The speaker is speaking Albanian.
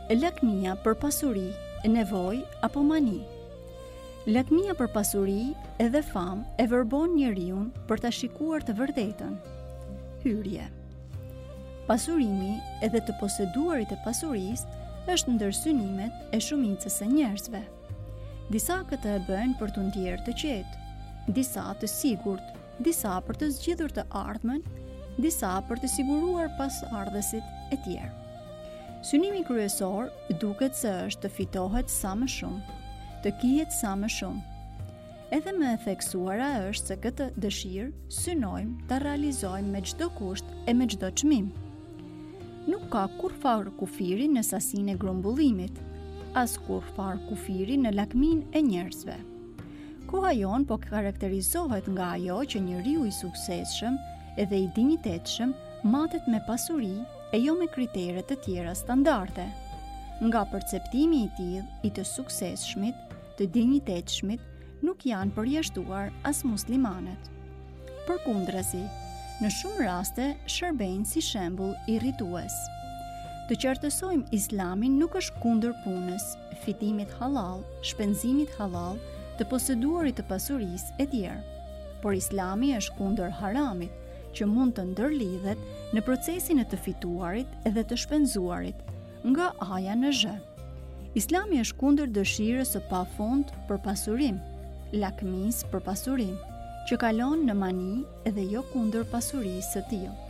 Lakmia për pasuri, nevojë apo mani. Lakmia për pasuri edhe famë e verbon njeriun për ta shikuar të vërtetën. Hyrje. Pasurimi edhe të poseduarit e pasurisë është ndër synimet e shumicës së njerëzve. Disa këtë e bëjnë për të ndjerë të qetë, disa të sigurt, disa për të zgjidhur të ardhmen, disa për të siguruar pasardhësit e tjerë. Synimi kryesor duket se është të fitohet sa më shumë, të kihet sa më shumë. Edhe më e theksuara është se këtë dëshirë synojmë ta realizojmë me çdo kusht e me çdo çmim. Nuk ka kurfar kufiri në sasinë e grumbullimit, as kurfar kufiri në lakminë e njerëzve. Koha jon po karakterizohet nga ajo që njeriu i suksesshëm edhe i dinjitetshëm matet me pasuri e jo me kritere të tjera standarde. Nga perceptimi i tillë i të suksesshmit, të dinjitetshmit, nuk janë përjashtuar as muslimanët. Përkundrazi, në shumë raste shërbejnë si shembull irritues. Të qartësojmë, Islami nuk është kundër punës, fitimit halal, shpenzimit halal, të poseduarit të pasurisë e tjerë. Por Islami është kundër haramit, që mund të ndërlidhet në procesin e të fituarit edhe të shpenzuarit, nga aja në zhë. Islami është kundër dëshirës së pafund për pasurim, lakmis për pasurim, që kalon në mani edhe jo kundër pasurisë së tillë.